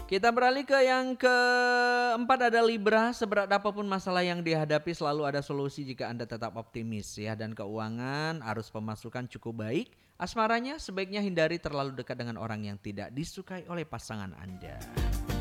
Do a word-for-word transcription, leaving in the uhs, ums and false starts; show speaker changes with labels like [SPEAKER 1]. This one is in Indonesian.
[SPEAKER 1] Kita beralih ke yang keempat ada Libra. Seberat apapun masalah yang dihadapi selalu ada solusi jika Anda tetap optimis ya. Dan keuangan, arus pemasukan cukup baik. Asmaranya sebaiknya hindari terlalu dekat dengan orang yang tidak disukai oleh pasangan Anda.